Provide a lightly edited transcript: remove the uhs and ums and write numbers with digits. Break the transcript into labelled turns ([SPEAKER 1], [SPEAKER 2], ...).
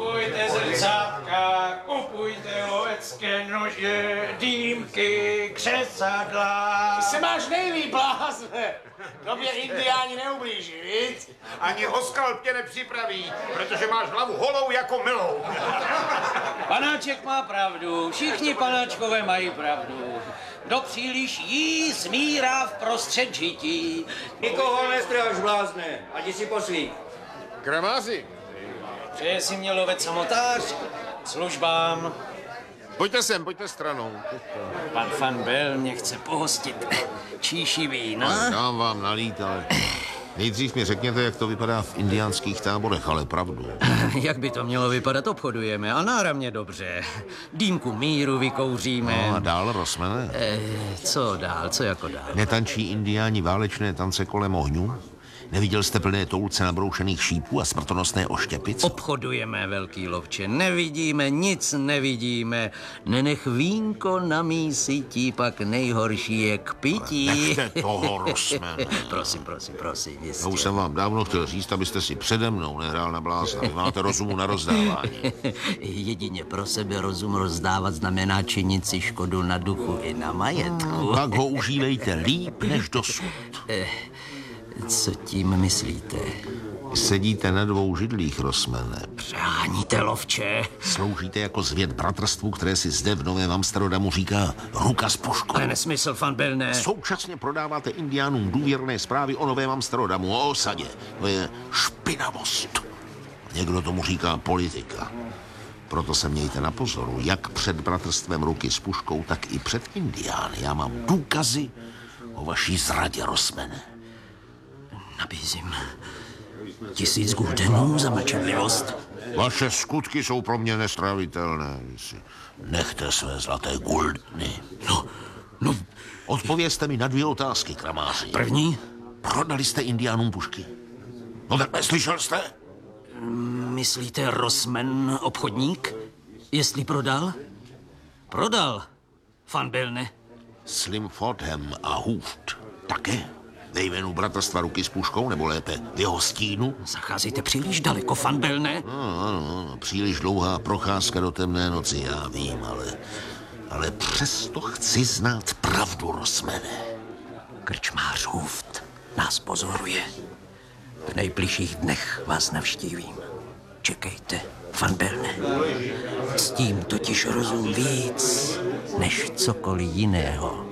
[SPEAKER 1] Kupujte zrcátka, kupujte lovecké nože, dýmky, křesadla.
[SPEAKER 2] Ty se máš nejlíp, blázne. Tobě indiáni neublíží, víc?
[SPEAKER 3] Ani Oskalp tě nepřipraví, protože máš hlavu holou jako milou.
[SPEAKER 1] Panáček má pravdu, všichni panáčkové mají pravdu. Kdo příliš jí, smírá v prostřed žití.
[SPEAKER 4] Nikoho nestraž, blázne, ať si poslík.
[SPEAKER 3] Kramáři,
[SPEAKER 1] Přeje si mě lovec samotář službám.
[SPEAKER 3] pojďte sem, pojďte stranou.
[SPEAKER 1] Pan Van Bell mě chce pohostit číši vína.
[SPEAKER 3] Dám vám nalít, ale nejdřív mi řekněte, jak to vypadá v indiánských táborech, ale pravdu.
[SPEAKER 1] Jak by to mělo vypadat, obchodujeme a náramně dobře. Dýmku míru vykouříme.
[SPEAKER 3] No a dál, Rosmane?
[SPEAKER 1] Co dál, co jako dál?
[SPEAKER 3] Netančí indiáni válečné tance kolem ohňů? Neviděl jste plné toulce nabroušených šípů a smrtonosné oštěpic?
[SPEAKER 1] Obchodujeme, velký lovče, nevidíme, nic nevidíme. Nenech vínko na mý sytí, pak nejhorší je k pití.
[SPEAKER 3] Nechte toho, Rosmane.
[SPEAKER 1] prosím, jistě.
[SPEAKER 3] Já už jsem vám dávno chtěl říct, abyste si přede mnou nehrál na blázna. Vy máte rozumu na rozdávání.
[SPEAKER 1] Jedině pro sebe rozum rozdávat znamená činit si škodu na duchu i na majetku.
[SPEAKER 3] Tak ho užívejte líp než dosud.
[SPEAKER 1] Co tím myslíte?
[SPEAKER 3] Sedíte na dvou židlích, Rosmane.
[SPEAKER 1] Přáníte, lovče.
[SPEAKER 3] Sloužíte jako zvěd bratrstvu, které si zde v Novém Amsterdamu říká ruka s puškou.
[SPEAKER 1] Ale nesmysl, Van Bell, ne.
[SPEAKER 3] Současně prodáváte indiánům důvěrné zprávy o Novém Amsterdamu, o osadě. To je špinavost. Někdo tomu říká politika. Proto se mějte na pozoru, jak před bratrstvem ruky s puškou, tak i před indiány. Já mám důkazy o vaší zradě, Rosmane.
[SPEAKER 1] Nabízím 1000 guldenů za mlčenlivost.
[SPEAKER 3] Vaše skutky jsou pro mě nestravitelné. Nechte své zlaté guldny.
[SPEAKER 1] No,
[SPEAKER 3] Odpovězte mi na 2 otázky, kramáři.
[SPEAKER 1] první?
[SPEAKER 3] Prodali jste indiánům pušky? No tak neslyšel jste?
[SPEAKER 1] Myslíte Rossman, obchodník? Jestli prodal? Prodal. Van Bell, ne?
[SPEAKER 3] Slim Fordham a Hooft také? Ve jménu bratrstva ruky s puškou, nebo lépe v jeho stínu?
[SPEAKER 1] Zacházíte příliš daleko, Van Bell, ne?
[SPEAKER 3] Ano, příliš dlouhá procházka do temné noci, já vím, ale přesto chci znát pravdu, Rosmane.
[SPEAKER 1] Krčmář Hooft nás pozoruje. V nejbližších dnech vás navštívím. Čekejte, Van Bell, ne? S tím totiž rozum víc než cokoliv jiného.